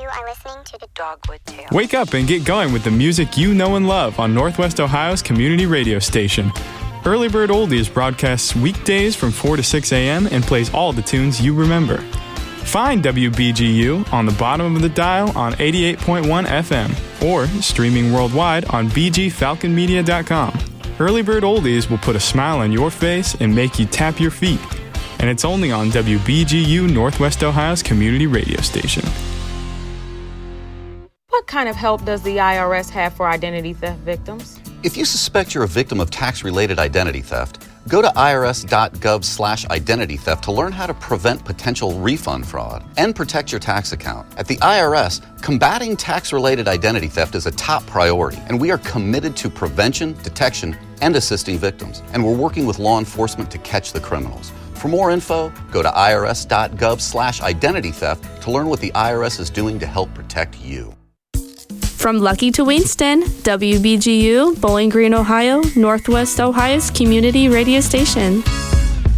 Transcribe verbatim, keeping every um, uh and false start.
You are listening to the Dogwood Tales. Wake up and get going with the music you know and love on Northwest Ohio's community radio station. Early Bird Oldies broadcasts weekdays from four to six a.m. and plays all the tunes you remember. Find W B G U on the bottom of the dial on eighty-eight point one F M or streaming worldwide on b g falcon media dot com. Early Bird Oldies will put a smile on your face and make you tap your feet. And it's only on W B G U, Northwest Ohio's community radio station. What kind of help does the I R S have for identity theft victims? If you suspect you're a victim of tax-related identity theft, go to I R S dot gov slash identity theft to learn how to prevent potential refund fraud and protect your tax account. At the I R S, combating tax-related identity theft is a top priority, and we are committed to prevention, detection, and assisting victims. And we're working with law enforcement to catch the criminals. For more info, go to I R S dot gov slash identity theft to learn what the I R S is doing to help protect you. From Lucky to Winston, W B G U, Bowling Green, Ohio, Northwest Ohio's community radio station.